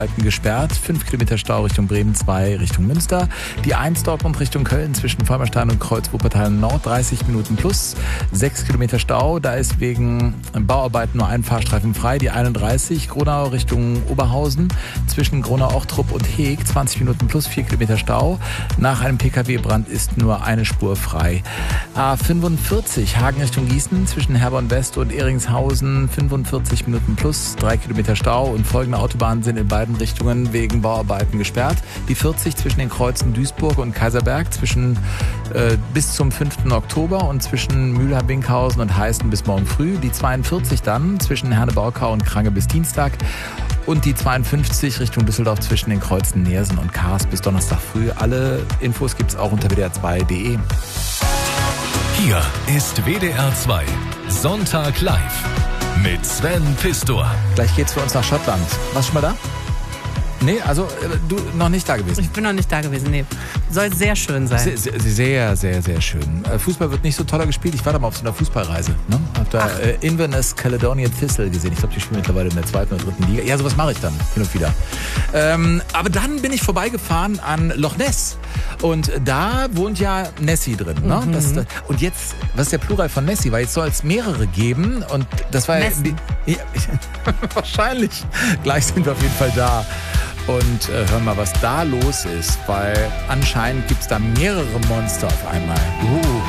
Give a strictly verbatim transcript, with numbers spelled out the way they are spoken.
gesperrt, fünf Kilometer Stau Richtung Bremen, zwei Richtung Münster. Die eins Dortmund Richtung Köln zwischen Vollmerstein und Kreuz Wuppertal Nord, dreißig Minuten plus, sechs Kilometer Stau. Da ist wegen Bauarbeiten nur ein Fahrstreifen frei. Die einunddreißig Gronau Richtung Oberhausen zwischen Gronau-Ochtrup und Heeg, zwanzig Minuten plus, vier Kilometer Stau. Nach einem P K W-Brand ist nur eine Spur frei. A fünfundvierzig Hagen Richtung Gießen zwischen Herborn West und Eringshausen, fünfundvierzig Minuten plus, drei Kilometer Stau. Und folgende Autobahnen sind in beiden Richtungen wegen Bauarbeiten gesperrt. Die vierzig zwischen den Kreuzen Duisburg und Kaiserberg zwischen äh, bis zum fünften Oktober und zwischen Mülheim-Winkhausen und Heißen bis morgen früh. Die zweiundvierzig dann zwischen Herne-Baukau und Krange bis Dienstag. Und die zweiundfünfzig Richtung Düsseldorf zwischen den Kreuzen Neersen und Kars bis Donnerstag früh. Alle Infos gibt's auch unter w d r zwei punkt d e. Hier ist W D R zwei Sonntag live mit Sven Pistor. Gleich geht's für uns nach Schottland. Warst du schon mal da? Nee, also du noch nicht da gewesen? Ich bin noch nicht da gewesen, nee. Soll sehr schön sein. Sehr, sehr, sehr, sehr schön. Fußball wird nicht so toller gespielt. Ich war da mal auf so einer Fußballreise. Ne? Hab da äh, Inverness Caledonian Thistle gesehen. Ich glaube, die spielen mittlerweile in der zweiten oder dritten Liga. Ja, sowas mache ich dann hin und wieder. Ähm, aber dann bin ich vorbeigefahren an Loch Ness. Und da wohnt ja Nessie drin. Ne? Mhm. Das, das, und jetzt, was ist der Plural von Nessie? Weil jetzt soll es mehrere geben. Und das war ja, die, ja wahrscheinlich. Gleich sind wir auf jeden Fall da. Und äh, hören mal, was da los ist, weil anscheinend gibt es da mehrere Monster auf einmal. Uh.